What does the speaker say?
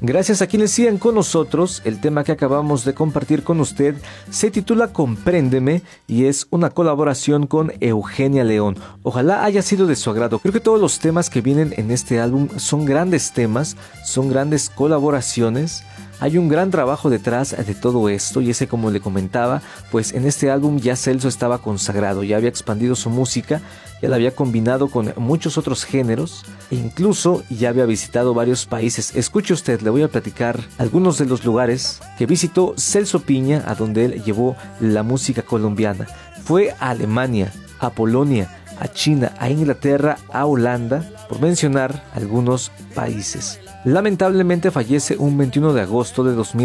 Gracias a quienes sigan con nosotros. El tema que acabamos de compartir con usted se titula Compréndeme y es una colaboración con Eugenia León. Ojalá haya sido de su agrado. Creo que todos los temas que vienen en este álbum son grandes temas, son grandes colaboraciones. Hay un gran trabajo detrás de todo esto y ese, como le comentaba, pues en este álbum ya Celso estaba consagrado, ya había expandido su música, ya la había combinado con muchos otros géneros e incluso ya había visitado varios países. Escuche usted, le voy a platicar algunos de los lugares que visitó Celso Piña, a donde él llevó la música colombiana. Fue a Alemania, a Polonia, a China, a Inglaterra, a Holanda, por mencionar algunos países. Lamentablemente fallece un 21 de agosto de 2000.